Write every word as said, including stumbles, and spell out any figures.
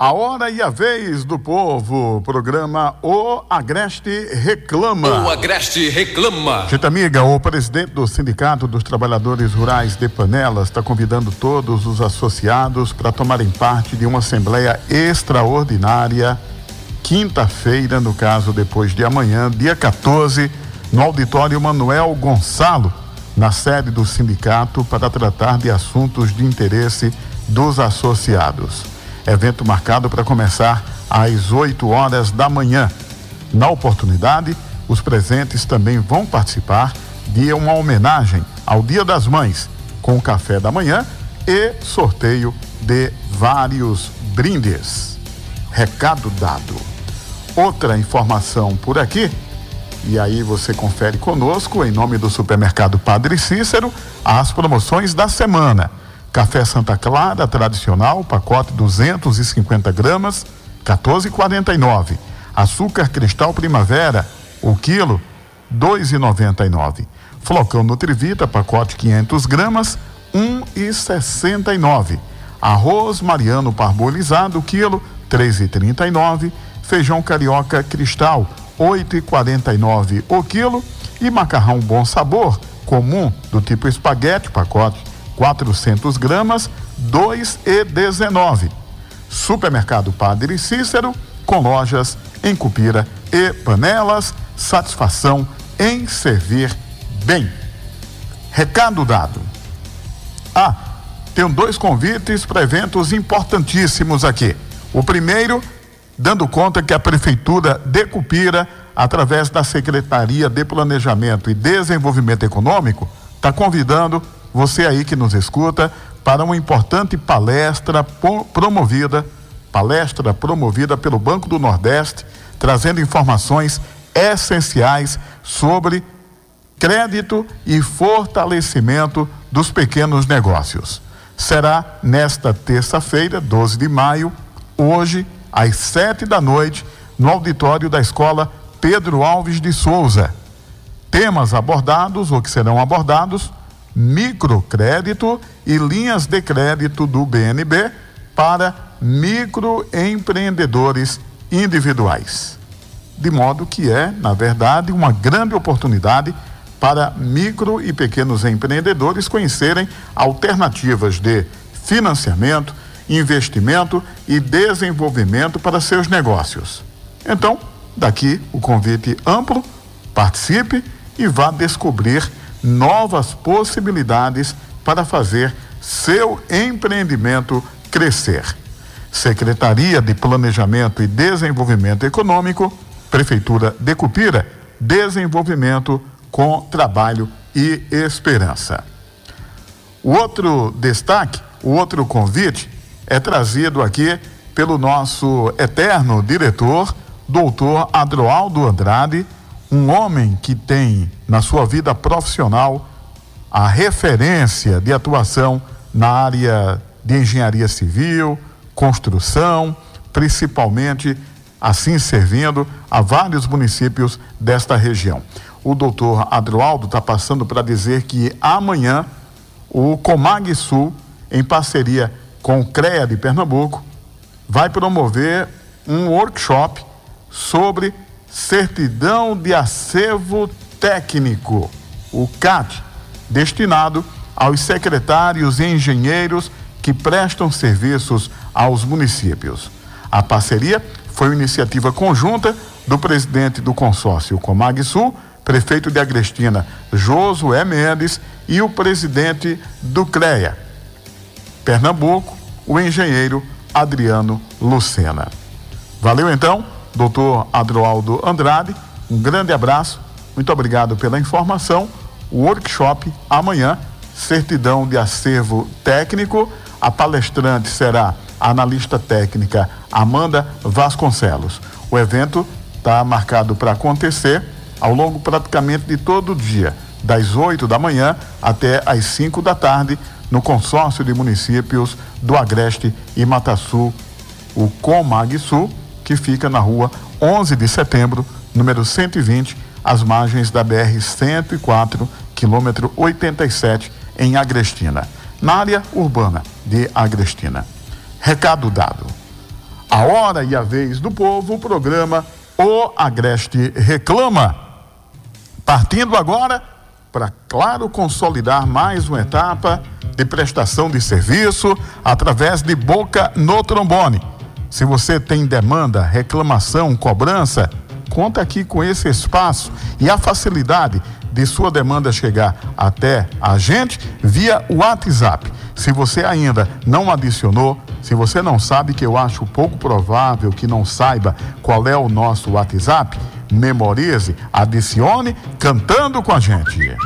A hora e a vez do povo, programa O Agreste Reclama. O Agreste Reclama. Gente amiga, o presidente do Sindicato dos Trabalhadores Rurais de Panelas está convidando todos os associados para tomarem parte de uma assembleia extraordinária, quinta-feira, no caso depois de amanhã, dia quatorze, no auditório Manuel Gonçalo, na sede do sindicato, para tratar de assuntos de interesse dos associados. Evento marcado para começar às oito horas da manhã. Na oportunidade, os presentes também vão participar de uma homenagem ao Dia das Mães, com café da manhã e sorteio de vários brindes. Recado dado. Outra informação por aqui, e aí você confere conosco, em nome do Supermercado Padre Cícero, as promoções da semana. Café Santa Clara tradicional, pacote duzentos e cinquenta gramas, quatorze reais e quarenta e nove centavos. Açúcar Cristal Primavera, o quilo, dois reais e noventa e nove centavos. Flocão Nutrivita, pacote quinhentas gramas, um real e sessenta e nove centavos. Arroz Mariano Parbolizado, quilo, três reais e trinta e nove centavos. Feijão Carioca Cristal, oito reais e quarenta e nove centavos o quilo. E macarrão Bom Sabor, comum, do tipo espaguete, pacote quatrocentas gramas, dois reais e dezenove centavos. Supermercado Padre Cícero, com lojas em Cupira e Panelas, satisfação em servir bem. Recado dado. Ah, tenho dois convites para eventos importantíssimos aqui. O primeiro, dando conta que a Prefeitura de Cupira, através da Secretaria de Planejamento e Desenvolvimento Econômico, está convidando você aí que nos escuta para uma importante palestra promovida, palestra promovida pelo Banco do Nordeste, trazendo informações essenciais sobre crédito e fortalecimento dos pequenos negócios. Será nesta terça-feira, doze de maio, hoje, às sete da noite, no auditório da Escola Pedro Alves de Souza. Temas abordados, ou que serão abordados: microcrédito e linhas de crédito do B N B para microempreendedores individuais. De modo que é, na verdade, uma grande oportunidade para micro e pequenos empreendedores conhecerem alternativas de financiamento, investimento e desenvolvimento para seus negócios. Então, daqui o convite amplo, participe e vá descobrir novas possibilidades para fazer seu empreendimento crescer. Secretaria de Planejamento e Desenvolvimento Econômico, Prefeitura de Cupira, desenvolvimento com trabalho e esperança. O outro destaque, o outro convite é trazido aqui pelo nosso eterno diretor, doutor Adroaldo Andrade, um homem que tem na sua vida profissional a referência de atuação na área de engenharia civil, construção, principalmente assim servindo a vários municípios desta região. O doutor Adroaldo está passando para dizer que amanhã o Comag Sul, em parceria com o CREA de Pernambuco, vai promover um workshop sobre Certidão de Acervo Técnico, o C A T, destinado aos secretários e engenheiros que prestam serviços aos municípios. A parceria foi uma iniciativa conjunta do presidente do consórcio Comag Sul, prefeito de Agrestina, Josué Mendes, e o presidente do CREA Pernambuco, o engenheiro Adriano Lucena. Valeu então, doutor Adroaldo Andrade, um grande abraço, muito obrigado pela informação. O workshop amanhã, Certidão de Acervo Técnico, a palestrante será a analista técnica Amanda Vasconcelos. O evento está marcado para acontecer ao longo praticamente de todo o dia, das oito da manhã até às cinco da tarde, no consórcio de municípios do Agreste e Mata Sul, o Comag Sul, que fica na rua onze de setembro, número cento e vinte, às margens da B R cento e quatro, quilômetro oitenta e sete, em Agrestina, na área urbana de Agrestina. Recado dado. A hora e a vez do povo, o programa O Agreste Reclama. Partindo agora para, claro, consolidar mais uma etapa de prestação de serviço através de boca no trombone. Se você tem demanda, reclamação, cobrança, conta aqui com esse espaço e a facilidade de sua demanda chegar até a gente via WhatsApp. Se você ainda não adicionou, se você não sabe, que eu acho pouco provável que não saiba qual é o nosso WhatsApp, memorize, adicione, cantando com a gente.